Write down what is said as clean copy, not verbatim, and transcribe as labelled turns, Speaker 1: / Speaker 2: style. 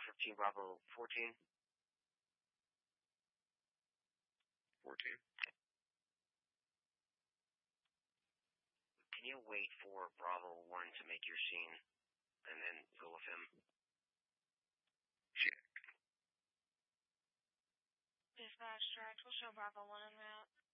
Speaker 1: 15 Bravo 14.
Speaker 2: 14.
Speaker 1: Can you wait for Bravo 1 to make your scene, and then go with him?
Speaker 2: Check.
Speaker 3: Dispatch, direct will show Bravo 1 en route.